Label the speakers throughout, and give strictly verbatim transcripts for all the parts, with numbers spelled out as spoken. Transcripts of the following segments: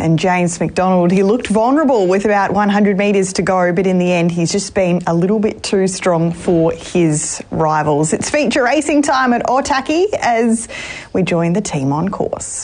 Speaker 1: and James McDonald. He looked vulnerable with about one hundred metres to go, but in the end he's just been a little bit too strong for his rivals. It's feature racing time at Otaki as we join the team on course.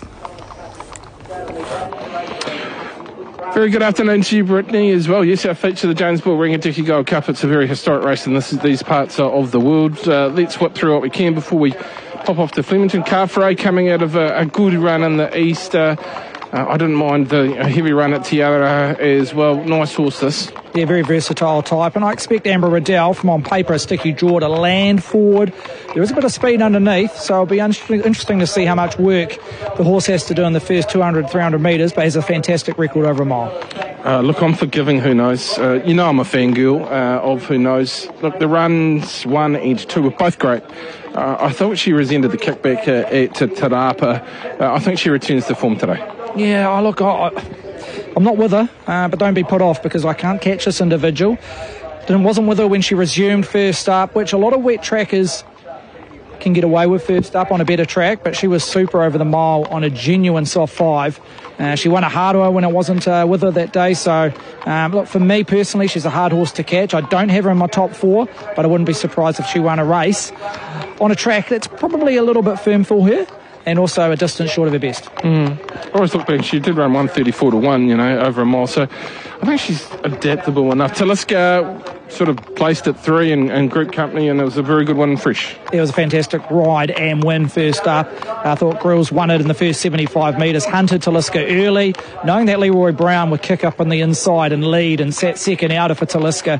Speaker 2: Very good afternoon to you, Brittany, as well. Yes, our feature, the James Bull Rangitikei Gold Cup. It's a very historic race in this, these parts of the world. Uh, let's whip through what we can before we pop off to Flemington. Carfrae coming out of a, a good run in the east. Uh, uh, I didn't mind the heavy run at Tiara as well. Nice horse, this.
Speaker 3: Yeah, very versatile type, and I expect Amber Riddell from on paper a sticky draw to land forward. There is a bit of speed underneath, so it'll be interesting, interesting to see how much work the horse has to do in the first two hundred, three hundred metres, but has a fantastic record over a mile.
Speaker 2: Uh, look, I'm forgiving Who Knows. Uh, you know I'm a fangirl uh, of Who Knows. Look, the runs one and two were both great. Uh, I thought she resented the kickback uh, at Te Rapa. Uh, I think she returns to form today.
Speaker 3: Yeah, I look, I, I'm not with her, uh, but don't be put off because I can't catch this individual. Then wasn't with her when she resumed first up, which a lot of wet trackers can get away with first up on a better track, but she was super over the mile on a genuine soft five. Uh, she won a harder when it wasn't uh, with her that day, so um, look, for me personally, she's a hard horse to catch. I don't have her in my top four, but I wouldn't be surprised if she won a race on a track that's probably a little bit firm for her, and also a distance short of her best.
Speaker 2: Mm. I always look back, she did run one thirty-four to one, you know, over a mile, so I think she's adaptable enough. Taliska sort of placed at three in, in group company, and it was a very good one and fresh.
Speaker 3: It was a fantastic ride and win first up. I thought Grills won it in the first seventy-five metres, hunted Taliska early, knowing that Leroy Brown would kick up on the inside and lead, and sat second outer for Taliska.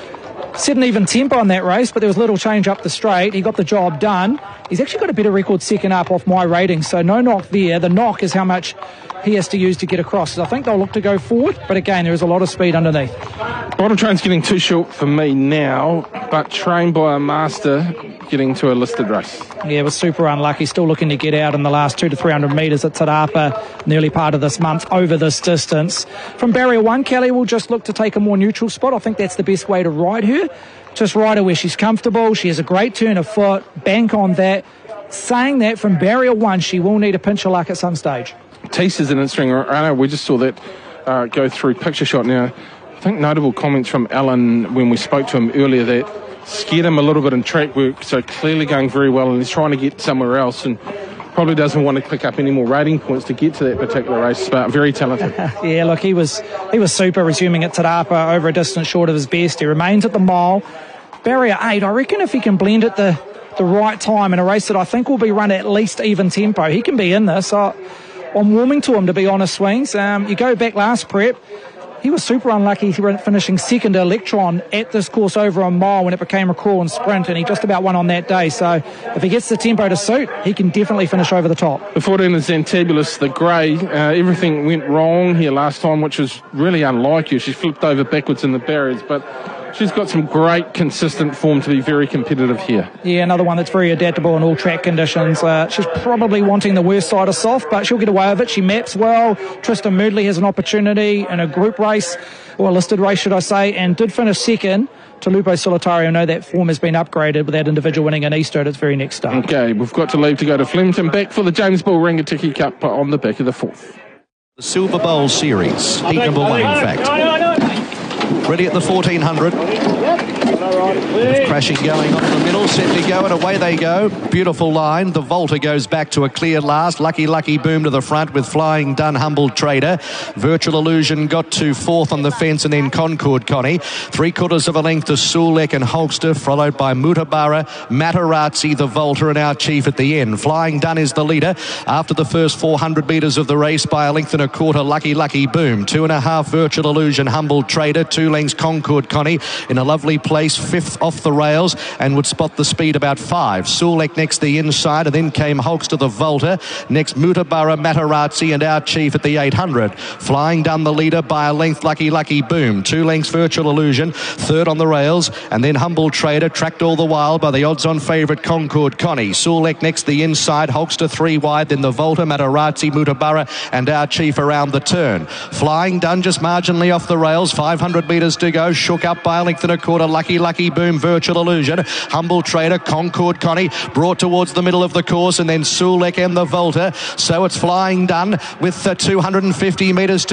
Speaker 3: Set an even tempo on that race, but there was little change up the straight. He got the job done. He's actually got a better record second up off my rating, so no knock there. The knock is how much he has to use to get across. So I think they'll look to go forward, but again, there is a lot of speed underneath.
Speaker 2: Bottom Train's getting too short for me now, but trained by a master getting to a listed race.
Speaker 3: Yeah, it was super unlucky. Still looking to get out in the last two to three hundred metres at Te Rapa, nearly part of this month over this distance. From barrier one, Kelly will just look to take a more neutral spot. I think that's the best way to ride her. Just ride her where she's comfortable. She has a great turn of foot. Bank on that. Saying that, from barrier one, she will need a pinch of luck at some stage.
Speaker 2: Tease is an interesting runner. We just saw that uh, go through picture shot. Now, I think notable comments from Alan when we spoke to him earlier that scared him a little bit in track work, so clearly going very well, and he's trying to get somewhere else and probably doesn't want to pick up any more rating points to get to that particular race, but very talented.
Speaker 3: Yeah, look, he was he was super, resuming at Te Rapa over a distance short of his best. He remains at the mile. Barrier eight, I reckon if he can blend at the, the right time in a race that I think will be run at least even tempo, he can be in this. I, I'm warming to him, to be honest, Swings. Um, you go back last prep, he was super unlucky finishing second to Electron at this course over a mile when it became a crawl and sprint, and he just about won on that day. So if he gets the tempo to suit, he can definitely finish over the top.
Speaker 2: Before then, the Xantabulous, the grey, uh, everything went wrong here last time, which was really unlike you. She flipped over backwards in the barriers, but she's got some great consistent form to be very competitive here.
Speaker 3: Yeah, another one that's very adaptable in all track conditions. Uh, she's probably wanting the worst side of soft, but she'll get away with it. She maps well. Tristan Moodley has an opportunity in a group race, or a listed race, should I say, and did finish second to Lupo Solitario. I know that form has been upgraded with that individual winning an Easter at its very next start.
Speaker 2: Okay, we've got to leave to go to Flemington. Back for the James Bull Rangitikei Cup on the back of the fourth.
Speaker 4: The Silver Bowl Series, heat number one, in fact. Ready at the fourteen hundred. Crashing going on in the middle, set to go, and away they go. Beautiful line. The Volta goes back to a clear last. Lucky Lucky Boom to the front with Flying Done, Humble Trader. Virtual Illusion got to fourth on the fence, and then Concord Connie. Three quarters of a length to Sulek and Holster, followed by Mutabara, Matarazzi, the Volta, and our Chief at the end. Flying Done is the leader after the first four hundred metres of the race by a length and a quarter. Lucky Lucky Boom. Two and a half Virtual Illusion, Humble Trader. Two lengths Concord Connie in a lovely place, fifth off the rails, and would spot the speed about five. Sulek next the inside, and then came Holster, the Volta. Next Mutabara, Matarazzi, and our Chief at the eight hundred. Flying Down the leader by a length, Lucky Lucky Boom. Two lengths Virtual Illusion, third on the rails, and then Humble Trader, tracked all the while by the odds-on favourite Concord Connie. Sulek next the inside, Holster three wide, then the Volta, Matarazzi, Mutabara, and our Chief around the turn. Flying Done just marginally off the rails, five hundred metres to go, shook up by a length and a quarter. Lucky Lucky Boom, Virtual Illusion, Humble Trader, Concord Connie, brought towards the middle of the course, and then Sulek and the Volta. So it's Flying Done with uh, two hundred fifty metres to